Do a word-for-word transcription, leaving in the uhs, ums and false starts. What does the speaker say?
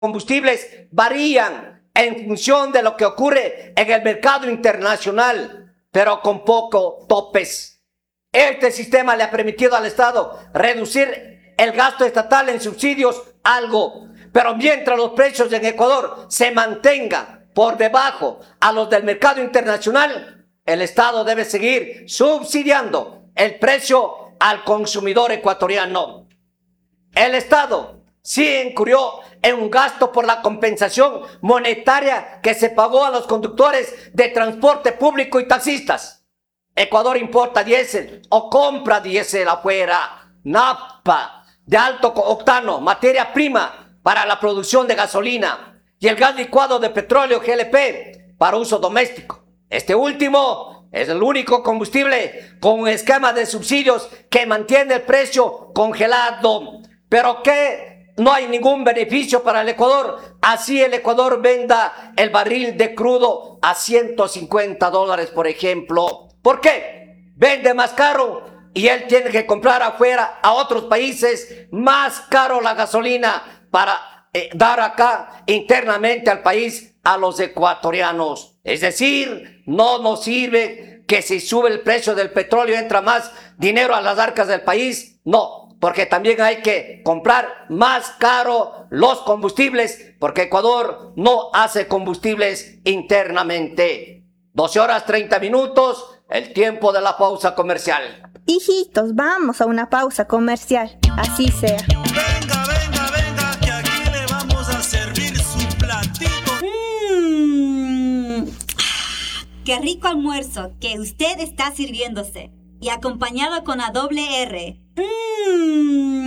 combustibles varían en función de lo que ocurre en el mercado internacional, pero con pocos topes. Este sistema le ha permitido al Estado reducir el gasto estatal en subsidios algo, pero mientras los precios en Ecuador se mantengan por debajo a los del mercado internacional, el Estado debe seguir subsidiando el precio al consumidor ecuatoriano. El Estado sí incurrió en un gasto por la compensación monetaria que se pagó a los conductores de transporte público y taxistas. Ecuador importa diésel o compra diésel afuera, nafta de alto octano, materia prima para la producción de gasolina, y el gas licuado de petróleo G L P para uso doméstico. Este último es el único combustible con un esquema de subsidios que mantiene el precio congelado, pero que no hay ningún beneficio para el Ecuador. Así el Ecuador venda el barril de crudo a ciento cincuenta dólares, por ejemplo. ¿Por qué? Vende más caro y él tiene que comprar afuera a otros países más caro la gasolina para eh, dar acá internamente al país a los ecuatorianos. Es decir, no nos sirve que si sube el precio del petróleo entra más dinero a las arcas del país. No, porque también hay que comprar más caro los combustibles, porque Ecuador no hace combustibles internamente. doce horas treinta minutos, el tiempo de la pausa comercial. Hijitos, vamos a una pausa comercial, así sea. Venga, venga, venga, que aquí le vamos a servir su platito. Mmm, qué rico almuerzo que usted está sirviéndose y acompañado con la doble R. Mmm.